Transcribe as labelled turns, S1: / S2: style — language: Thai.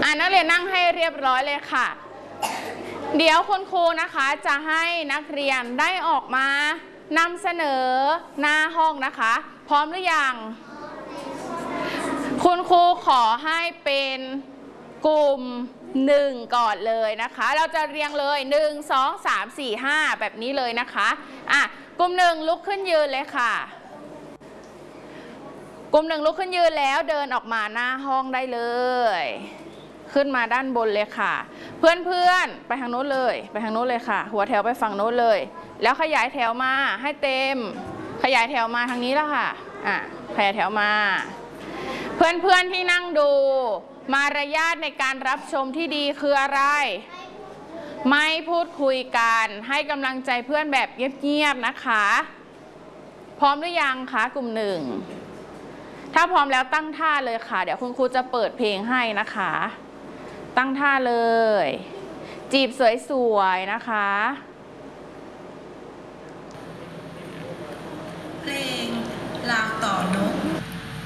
S1: นักเรียนนั่งให้เรียบร้อยเลยค่ะเดี๋ยวคุณครูนะคะจะให้นักเรียนได้ออกมานำเสนอหน้าห้องนะคะพร้อมหรือยังคุณครูขอให้เป็นกลุ่ม1ก่อนเลยนะคะเราจะเรียงเลย1 2 3 4 5แบบนี้เลยนะคะกลุ่ม1ลุกขึ้นยืนเลยค่ะกลุ่ม1ลุกขึ้นยืนแล้วเดินออกมาหน้าห้องได้เลยขึ้นมาด้านบนเลยค่ะเพื่อนๆไปทางโน้นเลยไปทางโน้นเลยค่ะหัวแถวไปฝั่งโน้นเลยแล้วขยายแถวมาให้เต็มขยายแถวมาทางนี้แล้วค่ะขยายแถวมาเพื่อนๆที่นั่งดูมารยาทในการรับชมที่ดีคืออะไรไม่พูดคุยกันให้กำลังใจเพื่อนแบบเงียบๆนะคะพร้อมหรือยังคะกลุ่ม1ถ้าพร้อมแล้วตั้งท่าเลยค่ะเดี๋ยวคุณครูจะเปิดเพลงให้นะคะตั้งท่าเลยจีบสวยๆนะคะ